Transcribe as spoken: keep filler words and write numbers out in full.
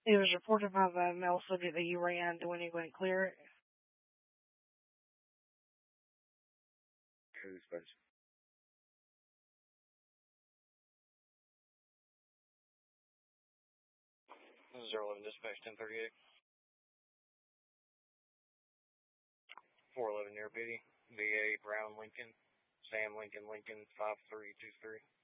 It was reported by the male subject that you ran. Do we went clear it? Who's first? This is zero eleven dispatch ten thirty-eight. four eleven near Biddy. V A Brown Lincoln. Sam Lincoln Lincoln five three two three.